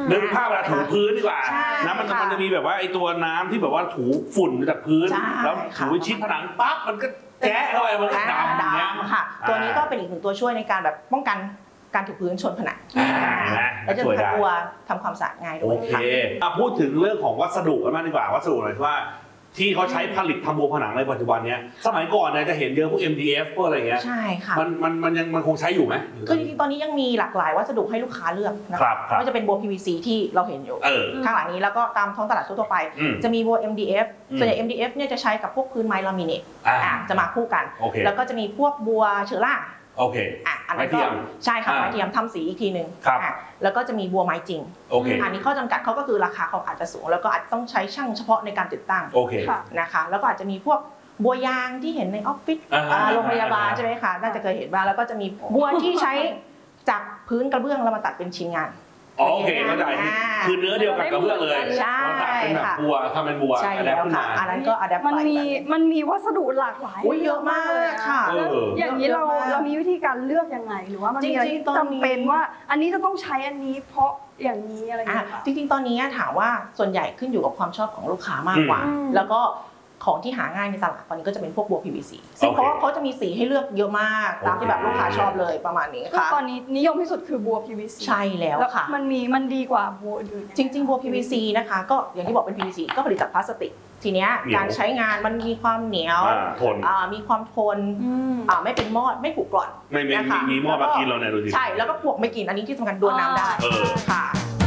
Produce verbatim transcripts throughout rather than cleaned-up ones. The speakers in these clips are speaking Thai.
นึกภาพเวลาถูพื้นดีกว่านะมันมันจะมีแบบว่าไอ้ตัวน้ำที่แบบว่าถูฝุ่นจากพื้นแล้วถูชิดผนังปั๊บมันก็แจ๊ะเข้าไปมันก็ดำอย่างเงี้ยค่ะตัวนี้ก็เป็นอีกหนึ่งตัวช่วยในการแบบป้องกันการถูพื้นชนผนังและจะทำตัวทำความสะอาดง่ายด้วยโอเคพูดถึงเรื่องของวัสดุกันบ้างดีกว่าวัสดุหน่อยว่าที่เขาใช้ผลิตทำบัวผนังในปัจจุบันเนี้ยสมัยก่อนเนี่ยจะเห็นเยอะพวก เอ็ม ดี เอฟ พวกอะไรเงี้ยใช่ค่ะมันมันมันยังมันคงใช้อยู่ไหมคือจริงๆตอนนี้ยังมีหลากหลายวัสดุให้ลูกค้าเลือกนะคะไม่ว่าจะเป็นบัว พี วี ซี ที่เราเห็นอยู่ข้างหลังนี้แล้วก็ตามท้องตลาดทั่วไปจะมีบัว เอ็ม ดี เอฟ ส่วนใหญ่ เอ็ม ดี เอฟ เนี่ยจะใช้กับพวกพื้นไม้ลามิเนตจะมาคู่กันแล้วก็จะมีพวกบัวเชอร่าโอเคอ่ะอันนั้นก็ใช่ค่ะไม้เทียมทำสีอีกทีหนึ่งแล้วก็จะมีบัวไม้จริงอันนี้ข้อจำกัดเขาก็คือราคาเขาอาจจะสูงแล้วก็อาจจะต้องใช้ช่างเฉพาะในการติดตั้งนะคะแล้วก็อาจจะมีพวกบัวยางที่เห็นในออฟฟิศโรงพยาบาลใช่ไหมคะน่าจะเคยเห็นบ้างแล้วก็จะมีบัวที่ใช้จากพื้นกระเบื้องแล้วมาตัดเป็นชิ้นงานโอเคเข้าใจคือเนื้อเดียวกับกระเบื้องเลยใช่ค่ะบัวทำเป็นบัวใช่แล้วค่ะอันนั้นก็อะแดปมันมีมันมีวัสดุหลากหลายเยอะมากค่ะอย่างนี้เราเรามีวิธีการเลือกยังไงหรือว่ามันมีอะไรที่จำเป็นว่าอันนี้จะต้องใช้อันนี้เพราะอย่างนี้อะไรอย่างเงี้ยจริงๆตอนนี้ถามว่าส่วนใหญ่ขึ้นอยู่กับความชอบของลูกค้ามากกว่าแล้วก็ของที่หาง่ายในตลาดตอนนี้ก็จะเป็นพวกบัว พี วี ซี ซึ่งเพราะว่าเขาจะมีสีให้เลือกเยอะมากตามที่แบบลูกค้าชอบเลยประมาณนี้ค่ะตอนนี้นิยมที่สุดคือบัว พี วี ซีใช่แล้วค่ะมันมีมันดีกว่าบัวอื่นจริงๆบัว พี วี ซี นะคะก็อย่างที่บอกเป็น พี วี ซี ก็ผลิตจากพลาสติกทีเนี้ยการใช้งานมันมีความเหนียวมีความทนไม่เป็นมอดไม่ผุกร่อนไม่มีมีมอดมากินเราเนี่ยดูสิใช่แล้วก็พวกไม่กินอันนี้ที่สำคัญโดนน้ำได้ค่ะ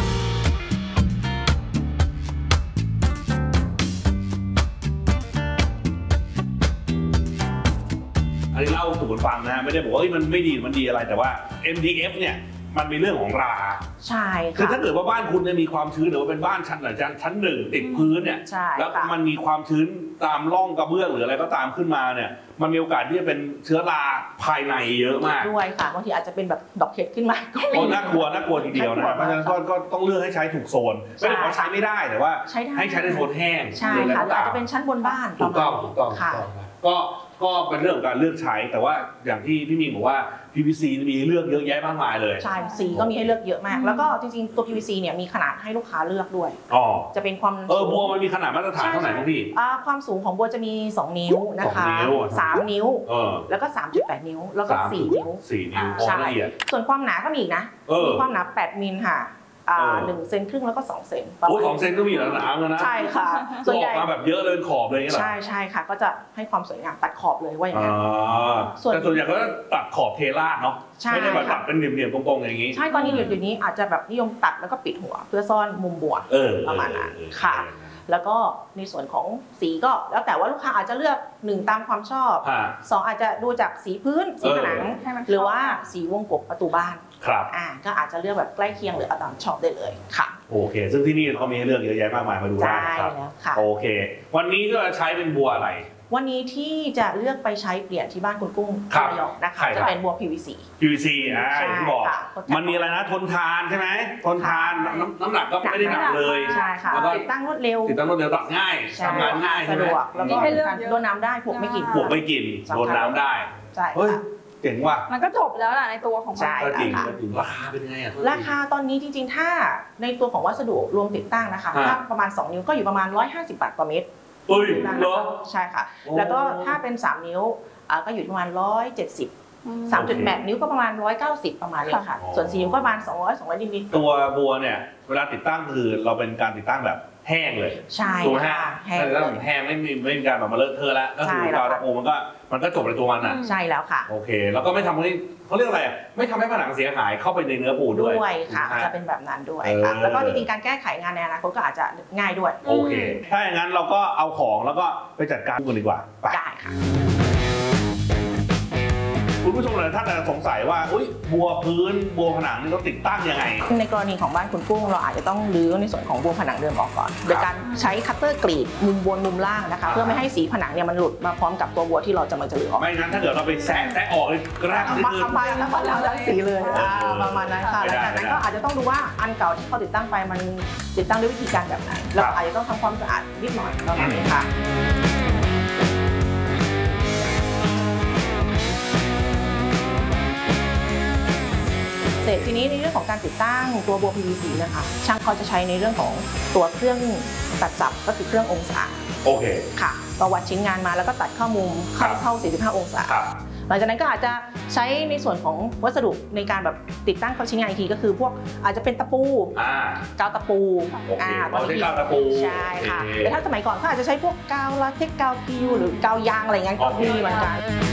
อันนี้เล่าสู่กันฟังนะไม่ได้บอกว่ามันไม่ดีมันดีอะไรแต่ว่า เอ็ม ดี เอฟ เนี่ยมันมีเรื่องของราใช่คือถ้าเกิดว่าบ้านคุณเนี่ยมีความชื้นหรือว่าเป็นบ้านชั้นหนึ่งชั้นหนึ่งติดพื้นเนี่ยแล้วมันมีความชื้นตามร่องกระเบื้องหรืออะไรก็ตามขึ้นมาเนี่ยมันมีโอกาสที่จะเป็นเชื้อราภายในเยอะมากด้วยค่ะบางทีอาจจะเป็นแบบดอกเห็ดขึ้นมาก็โอ้น่ากลัวน่ากลัวทีเดียวนะเพราะฉะนั้นก็ต้องเลือกให้ใช้ถูกโซนไม่ได้ว่าใช้ไม่ได้แต่ว่าให้ใช้ในโซนแห้งใช่ค่ะอาจจะเป็นชั้นบนบ้านถูกต้องถูกต้องค่ะก็ก็เป็นเรื่องของการเลือกใช้แต่ว่าอย่างที่พี่มีบอกว่า พี วี ซี มีเลือกเยอะแยะมากมายเลยใช่สีก็มีให้เลือกเยอะมากแล้วก็จริงๆตัว พี วี ซี เนี่ยมีขนาดให้ลูกค้าเลือกด้วยอ๋อจะเป็นความเออบัวมันมีขนาดมาตรฐานเท่าไหร่พี่ความสูงของบัวจะมีสองนิ้วนะคะสามนิ้วแล้วก็ สามจุดแปด นิ้วแล้วก็สี่นิ้วสี่นิ้วใช่ส่วนความหนาก็มีอีกนะมีความหนาแปดมิลค่ะหนึ่งเซนครึ่งแล้วก็สองเซนโอ้สองเซนก็มีแล้วนะแล้วนะใช่ค่ะส่วนใหญ่มาแบบเยอะเลยขอบเลยใช่ใช่ค่ะก็จะให้ความสวยงามตัดขอบเลยว่าอย่างนั้นแต่ส่วนใหญ่ก็ตัดขอบเทราดเนาะไม่ได้แบบตัดเป็นเหลี่ยมๆตรงๆอย่างนี้ใช่ตอนนี้เดี๋ยวนี้อาจจะแบบนิยมตัดแล้วก็ปิดหัวเพื่อซ่อนมุมบัวประมาณนั้นค่ะแล้วก็ในส่วนของสีก็แล้วแต่ว่าลูกค้าอาจจะเลือกหนึ่งตามความชอบสองอาจจะดูจากสีพื้นสีผนังหรือว่าสีวงกบประตูบ้านครับอ่าก็อาจจะเลือกแบบใกล้เคียงหรือเอาตามชอบได้เลยค่ะโอเคซึ่งที่นี่เขามีเลือกเยอะแยะมากมายมาดูได้ครับโอเควันนี้ก็จะใช้เป็นบัวอะไรวันนี้ที่จะเลือกไปใช้เปลี่ยนที่บ้านคุณกุ้งระยองนะคะจะเป็นบัว พี วี ซีพี วี ซี อ่าที่บอกมันมีอะไรนะทนทานใช่ไหมทนทานน้ำหนักก็ไม่ได้หนักเลยใช่ค่ะติดตั้งรวดเร็วติดตั้งรวดเร็วตัดง่ายทำงานง่ายสะดวกแล้วก็โดนน้ำได้พวกไม่กินพวกไม่กินโดนน้ำได้ใช่เจ๋งว่ะมันก็จบแล้วล่ะในตัวของมันใช่จริงราคาเป็นไงอ่ะราคาตอนนี้จริงๆถ้าในตัวของวัสดุรวมติดตั้งนะคะถ้าประมาณสองนิ้วก็อยู่ประมาณหนึ่งร้อยห้าสิบบาทต่อเมตรเอ้ยเหรอใช่ค่ะแล้วก็ถ้าเป็นสามนิ้วก็อยู่ประมาณหนึ่งร้อยเจ็ดสิบ สามจุดแปด นิ้วก็ประมาณหนึ่งร้อยเก้าสิบประมาณนี้ค่ะส่วนสี่นิ้วก็ประมาณสองร้อย สองร้อยนิดๆตัวบัวเนี่ยเวลาติดตั้งคือเราเป็นการติดตั้งแบบแห้งเลยใช่ค่ะแห้งแล้วแห้งไม่มีไม่มีการแบบมาเลอะเทอะแล้วก็คือตาตะโกมันก็มันก็จบในตัวมันอ่ะใช่แล้วค่ะโอเคแล้วก็ไม่ทำให้เขาเรียกอะไรไม่ทำให้ผนังเสียหายเข้าไปในเนื้อปูนด้วยด้วยค่ะจะเป็นแบบนั้นด้วยค่ะแล้วก็จริงๆการแก้ไขงานในอนาคตก็อาจจะง่ายด้วยโอเคถ้าอย่างนั้นเราก็เอาของแล้วก็ไปจัดการกันดีกว่าได้ค่ะคุณผู้ชมหลายท่านอาจจะสงสัยว่าอุ้ยบัวพื้นบัวผนังนี่เขาติดตั้งยังไงในกรณีของบ้านคุณกุ้งเราอาจจะต้องรื้อในส่วนของบัวผนังเดิมออกก่อนโดยการใช้คัตเตอร์กรีดมุมบนมุมล่างนะคะเพื่อไม่ให้สีผนังเนี่ยมันหลุดมาพร้อมกับตัวบัวที่เราจะมาจะรื้อออกไม่งั้นถ้าเกิดเราไปแซะแซะออกเลยกระด้างมาทำไปแล้วก็ล้างสีเลยประมาณนั้นค่ะแล้วจากนั้นก็อาจจะต้องดูว่าอันเก่าที่เขาติดตั้งไปมันติดตั้งด้วยวิธีการแบบไหนเราอาจจะต้องทำความสะอาดนิดหน่อยประมาณนี้ค่ะเสร็จทีนี้ในเรื่องของการติดตั้งตัวบัว พี วี ซี นะคะช่างเขาจะใช้ในเรื่องของตัวเครื่องตัดสับก็คือเครื่ององศาโอเคค่ะก็วัดชิ้นงานมาแล้วก็ตัดเข้ามุมเข้าเข้าสี่สิบห้าองศาหลังจากนั้นก็อาจจะใช้ในส่วนของวัสดุในการแบบติดตั้งเข้าชิ้นงานอีกทีก็คือพวกอาจจะเป็นตะปูกาวตะปูอ่าตอนนี้กาวตะปูใช่ค่ะแต่ถ้าสมัยก่อนเขาอาจจะใช้พวกกาวลาเทคกาวกิวหรือกาวยางอะไรเงี้ยก็มีเหมือนกัน